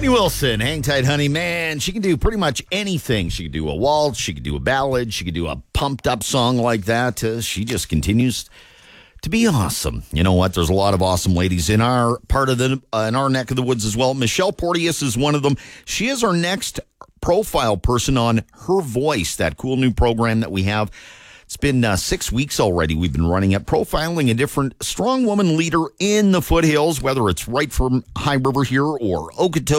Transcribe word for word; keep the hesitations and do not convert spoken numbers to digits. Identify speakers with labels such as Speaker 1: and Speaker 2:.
Speaker 1: Whitney Wilson, hang tight, honey. Man, she can do pretty much anything. She can do a waltz. She can do a ballad. She can do a pumped up song like that. Uh, she just continues to be awesome. You know what? There's a lot of awesome ladies in our part of the, uh, in our neck of the woods as well. Michelle Porteous is one of them. She is our next profile person on Her Voice, that cool new program that we have. It's been uh, six weeks already we've been running it, profiling a different strong woman leader in the foothills, whether it's right from High River here or Okotoks.